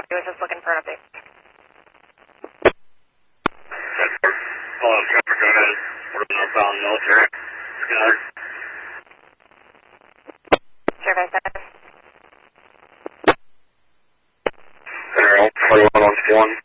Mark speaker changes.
Speaker 1: copy. I was just looking for an update.
Speaker 2: Hello, traffic, go ahead. We're northbound military. Skyler.
Speaker 1: Survey 7.
Speaker 2: General, 41 on 1.